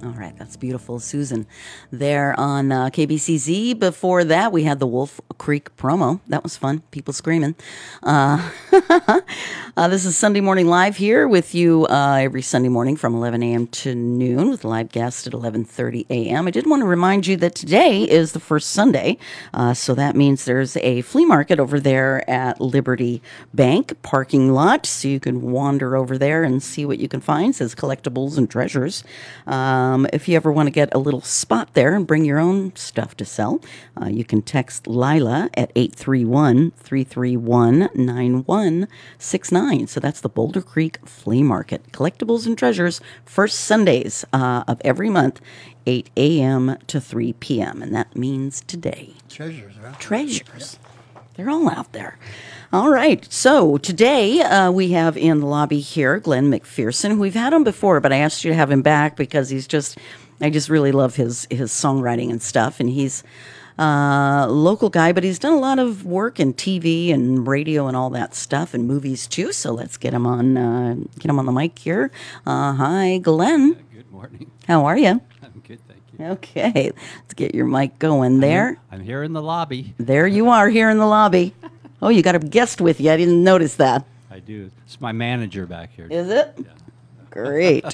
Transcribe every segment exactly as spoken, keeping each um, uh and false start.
All right, that's beautiful, Susan. There on uh, K B C Z. Before that, we had the Wolf Creek promo. That was fun. People screaming. Uh, uh, this is Sunday Morning Live here with you uh, every Sunday morning from eleven a.m. to noon with live guests at eleven thirty a.m. I did want to remind you that today is the first Sunday, uh, so that means there's a flea market over there at Liberty Bank parking lot, so you can wander over there and see what you can find. It says collectibles and treasures. Um, if you ever want to get a little spot there and bring your own stuff to sell, uh, you can text Lila at eight three one, three three one, nine one six nine. So that's the Boulder Creek Flea Market. Collectibles and treasures, first Sundays uh, of every month, eight a.m. to three p.m. And that means today. Treasures, right? Treasures. They're all out there. All right. So today uh, we have in the lobby here Glenn McPherson, who we've had him before, but I asked you to have him back because he's just, I just really love his his songwriting and stuff. And he's a local guy, but he's done a lot of work in T V and radio and all that stuff and movies too. So let's get him on, uh, get him on the mic here. Uh, hi, Glenn. Good morning. How are you? I'm good, thank you. Okay. Let's get your mic going there. I'm, I'm here in the lobby. There you are here in the lobby. Oh, you got a guest with you. I didn't notice that. I do. It's my manager back here. Is it? Yeah. Great.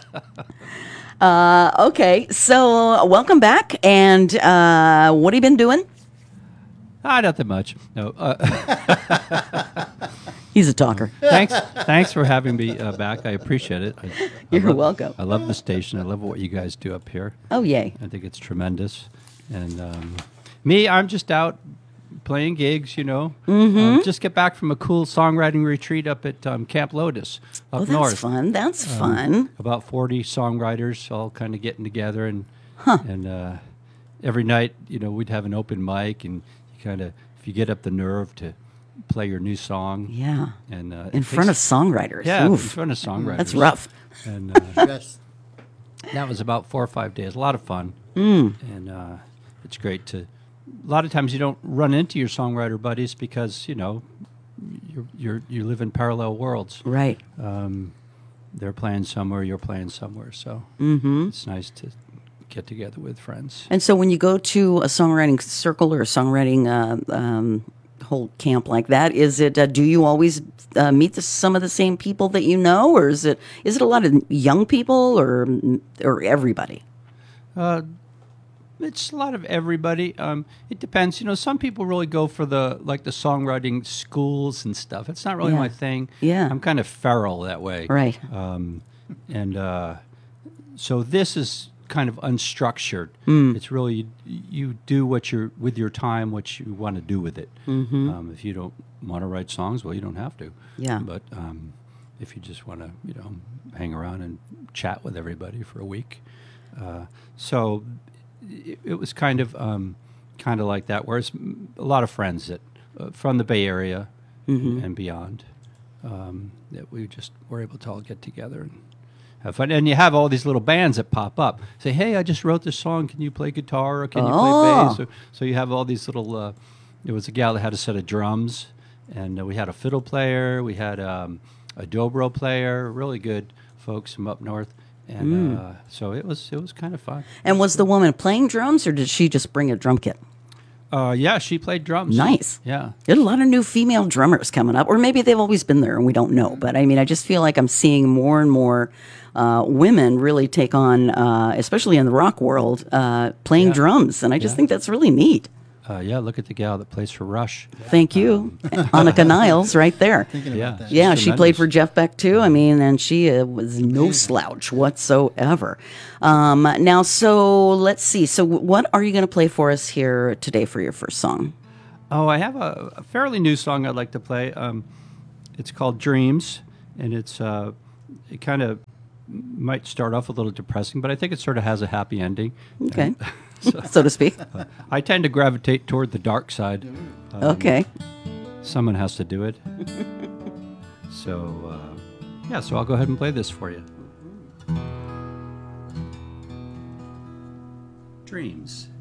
uh, okay, so welcome back. And uh, what have you been doing? Ah, nothing much. No. Uh, He's a talker. thanks. Thanks for having me uh, back. I appreciate it. I, I You're love, welcome. I love the station. I love what you guys do up here. Oh, yay. I think it's tremendous. And um, me, I'm just out playing gigs, you know. Mm-hmm. Um, just get back from a cool songwriting retreat up at um, Camp Lotus up Oh, that's north. fun. That's Um, fun. About forty songwriters all kind of getting together, and Huh. and uh, every night, you know, we'd have an open mic, and you kind of, if you get up the nerve to play your new song, Yeah. and uh, In it front of takes- songwriters. yeah, in Oof. front of songwriters. That's rough. And uh, Yes. that was about four or five days. A lot of fun, Mm. and uh, it's great to. A lot of times you don't run into your songwriter buddies because you know you're, you're you live in parallel worlds. Right. Um, they're playing somewhere, you're playing somewhere, so Mm-hmm. it's nice to get together with friends. And so when you go to a songwriting circle or a songwriting uh, um, whole camp like that, is it, uh, do you always uh, meet the, some of the same people that you know, or is it is it a lot of young people or or everybody? Uh, it's a lot of everybody. Um, it depends. You know, some people really go for the like the songwriting schools and stuff. It's not really Yeah. my thing. Yeah. I'm kind of feral that way. Right. Um, and uh, so this is kind of unstructured. Mm. It's really you, you do what you're with your time, what you want to do with it. Mm-hmm. Um, if you don't want to write songs, well, you don't have to. Yeah. But um, if you just want to, you know, hang around and chat with everybody for a week, uh, so it, it was kind of um, kind of like that. Whereas m- a lot of friends that uh, from the Bay Area Mhm. and beyond, um, that we just were able to all get together and have fun. And you have all these little bands that pop up. Say, hey, I just wrote this song. Can you play guitar or can you Oh. play bass? Or, so you have all these little. Uh, there was a gal that had a set of drums, and uh, we had a fiddle player. We had um, a dobro player. Really good folks from up north. And Mm. uh, so it was. It was kind of fun. And was the woman playing drums, or did she just bring a drum kit? Uh, yeah, she played drums. Nice. Yeah. There's a lot of new female drummers coming up, or maybe they've always been there and we don't know. But I mean, I just feel like I'm seeing more and more uh, women really take on, uh, especially in the rock world, uh, playing Yeah. drums, and I just Yeah. think that's really neat. Uh, yeah. Look at the gal that plays for Rush. Thank you, Annika Niles, right there. Thinking Yeah. about that. Yeah, She's she played tremendous. for Jeff Beck too. I mean, and she uh, was no slouch whatsoever. Um, now, so let's see. So, what are you going to play for us here today for your first song? Oh, I have a, a fairly new song I'd like to play. Um, it's called Dreams, and it's uh, it kind of might start off a little depressing, but I think it sort of has a happy ending. Okay, So, so to speak. uh, I tend to gravitate toward the dark side. Um, Okay. Someone has to do it. so, uh, yeah, so I'll go ahead and play this for you. Dreams.